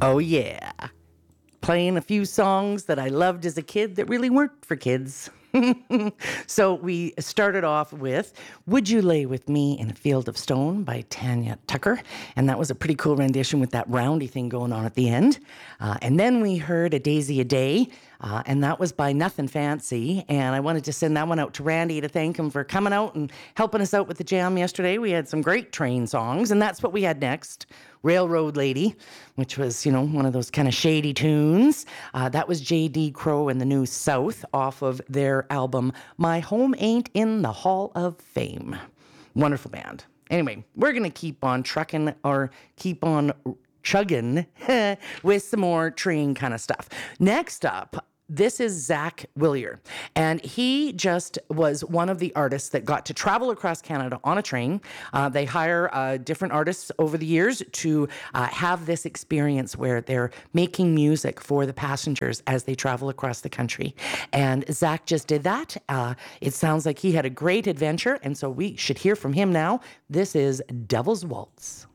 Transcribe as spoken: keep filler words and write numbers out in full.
Oh, yeah. Playing a few songs that I loved as a kid that really weren't for kids. So we started off with Would You Lay With Me in a Field of Stone by Tanya Tucker. And that was a pretty cool rendition with that roundy thing going on at the end. Uh, and then we heard A Daisy a Day, uh, and that was by Nothing Fancy. And I wanted to send that one out to Randy to thank him for coming out and helping us out with the jam yesterday. We had some great train songs, and that's what we had next. Railroad Lady, which was, you know, one of those kind of shady tunes. Uh, that was J D Crowe and the New South off of their album, My Home Ain't in the Hall of Fame. Wonderful band. Anyway, we're going to keep on trucking or keep on chugging with some more train kind of stuff. Next up, this is Zach Willier, and he just was one of the artists that got to travel across Canada on a train. Uh, they hire uh, different artists over the years to uh, have this experience where they're making music for the passengers as they travel across the country. And Zach just did that. Uh, it sounds like he had a great adventure, and so we should hear from him now. This is Devil's Waltz.